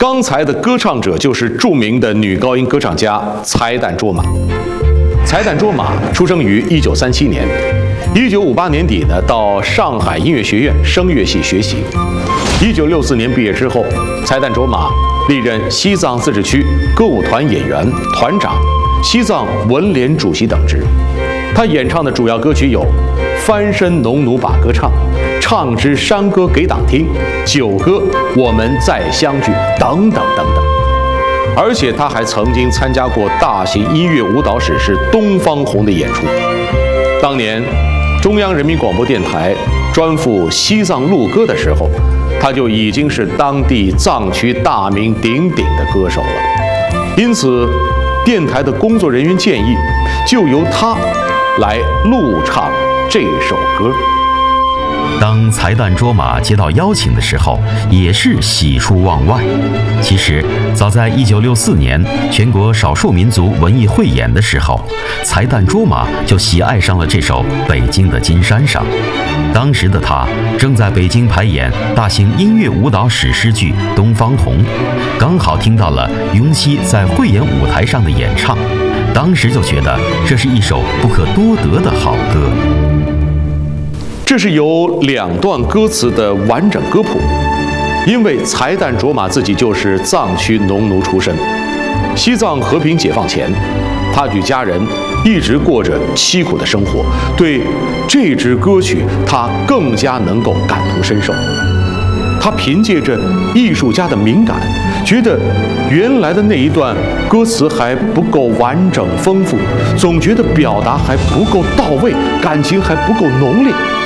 刚才的歌唱者就是著名的女高音歌唱家柴旦卓玛。柴旦卓玛出生于1937年，1958年底呢到上海音乐学院声乐系学习。1964年毕业之后，柴旦卓玛历任西藏自治区歌舞团演员、团长、西藏文联主席等职。他演唱的主要歌曲有《翻身农奴把歌唱》、《唱支山歌给党听》、《九歌我们再相聚》等等等等。而且他还曾经参加过大型音乐舞蹈史诗《东方红》的演出。当年中央人民广播电台专赴西藏录歌的时候，他就已经是当地藏区大名鼎鼎的歌手了。因此，电台的工作人员建议，就由他来录唱这首歌。 当柴旦卓玛接到邀请的时候，也是喜出望外。其实，早在1964年全国少数民族文艺汇演的时候，柴旦卓玛就喜爱上了这首《北京的金山上》。当时的他正在北京排演大型音乐舞蹈史诗剧《东方红》，刚好听到了雍熙在汇演舞台上的演唱，当时就觉得这是一首不可多得的好歌。 这是有2段歌词的完整歌谱，因为柴旦卓玛自己就是藏区农奴出身。西藏和平解放前，他与家人一直过着凄苦的生活，对这支歌曲他更加能够感同身受。他凭借着艺术家的敏感，觉得原来的那一段歌词还不够完整丰富，总觉得表达还不够到位，感情还不够浓烈。